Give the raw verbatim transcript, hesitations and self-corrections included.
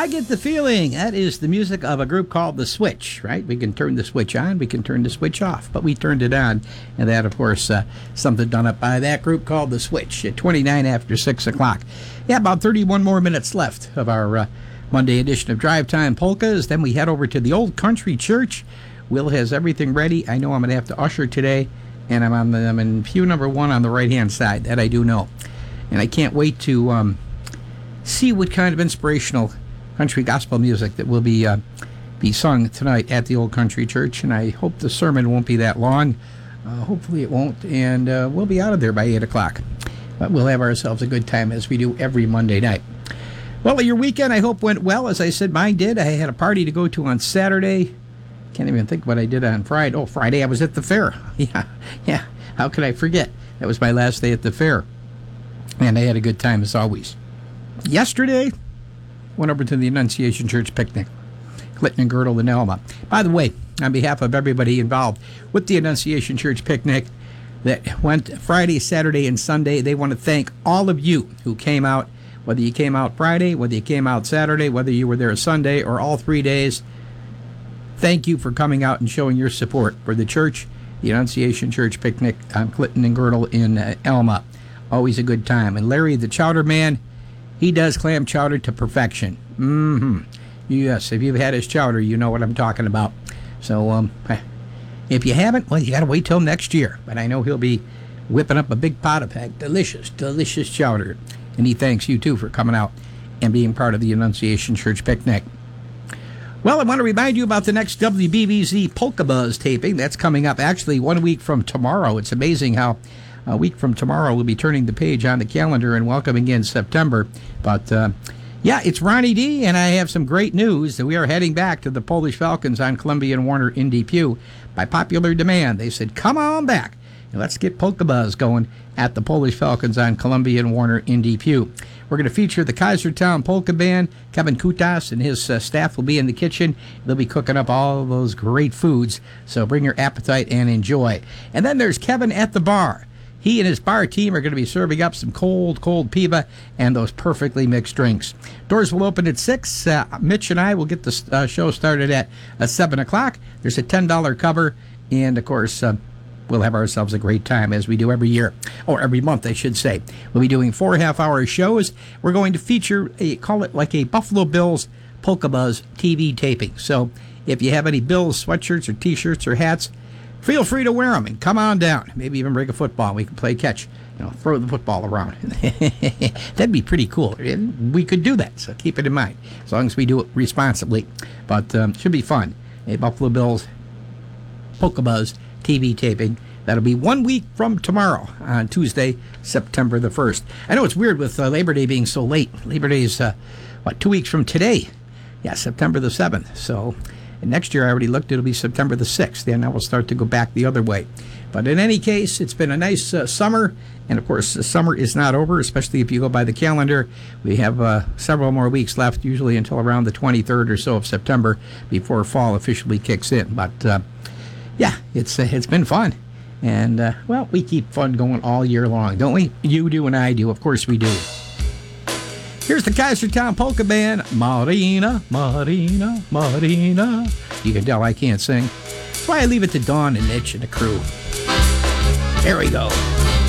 I Get the Feeling. That is the music of a group called The Switch, right? We can turn the switch on, we can turn the switch off, but we turned it on. And that, of course, uh, something done up by that group called The Switch at twenty-nine after six o'clock. Yeah, about thirty-one more minutes left of our uh, Monday edition of Drive Time Polkas. Then we head over to the Old Country Church. Will has everything ready. I know I'm going to have to usher today, and I'm, on the, I'm in pew number one on the right-hand side. That I do know. And I can't wait to um, see what kind of inspirational country gospel music that will be uh, be sung tonight at the Old Country Church, and I hope the sermon won't be that long. Uh, hopefully it won't, and uh, we'll be out of there by eight o'clock. But we'll have ourselves a good time as we do every Monday night. Well, your weekend, I hope, went well. As I said, mine did. I had a party to go to on Saturday. Can't even think what I did on Friday. Oh, Friday I was at the fair. Yeah, yeah. How could I forget? That was my last day at the fair, and I had a good time as always. Yesterday, went over to the Annunciation Church picnic, Clinton and Girdle and Elma. By the way, on behalf of everybody involved with the Annunciation Church picnic that went Friday, Saturday, and Sunday, they want to thank all of you who came out, whether you came out Friday, whether you came out Saturday, whether you were there Sunday, or all three days. Thank you for coming out and showing your support for the church, the Annunciation Church picnic on Clinton and Girdle in uh, Elma. Always a good time. And Larry, the chowder man, he does clam chowder to perfection. Mm-hmm. Yes, if you've had his chowder, you know what I'm talking about. So, um, if you haven't, well, you got to wait till next year. But I know he'll be whipping up a big pot of heck, delicious, delicious chowder. And he thanks you, too, for coming out and being part of the Annunciation Church picnic. Well, I want to remind you about the next W B B Z Polka Buzz taping. That's coming up actually one week from tomorrow. It's amazing how a week from tomorrow we'll be turning the page on the calendar and welcoming in September. But, uh, yeah, it's Ronnie D, and I have some great news that we are heading back to the Polish Falcons on Columbia and Warner in Depew. By popular demand, they said, come on back, and let's get Polka Buzz going at the Polish Falcons on Columbia and Warner in Depew. We're going to feature the Kaisertown Polka Band. Kevin Kutas and his uh, staff will be in the kitchen. They'll be cooking up all those great foods, so bring your appetite and enjoy. And then there's Kevin at the bar. He and his bar team are going to be serving up some cold, cold piva and those perfectly mixed drinks. Doors will open at six. Uh, Mitch and I will get the uh, show started at uh, seven o'clock. There's a ten dollars cover, and, of course, uh, we'll have ourselves a great time as we do every year, or every month, I should say. We'll be doing four half-hour shows. We're going to feature, a call it like a Buffalo Bills Polka Buzz T V taping. So if you have any Bills sweatshirts or T-shirts or hats, feel free to wear them and come on down. Maybe even bring a football. We can play catch. You know, throw the football around. That'd be pretty cool. We could do that, so keep it in mind, as long as we do it responsibly. But um, should be fun. A Buffalo Bills Polka Buzz T V taping. That'll be one week from tomorrow on Tuesday, September the first. I know it's weird with uh, Labor Day being so late. Labor Day is, uh, what, two weeks from today? Yeah, September the seventh. So... And next year, I already looked, it'll be September the sixth. Then I will start to go back the other way. But in any case, it's been a nice uh, summer. And, of course, the summer is not over, especially if you go by the calendar. We have uh, several more weeks left, usually until around the twenty-third or so of September, before fall officially kicks in. But, uh, yeah, it's uh, it's been fun. And, uh, well, we keep fun going all year long, don't we? You do and I do. Of course we do. Here's the Kaisertown Polka Band, Marina, Marina, Marina. You can tell I can't sing. That's why I leave it to Dawn and Mitch and the crew. There we go.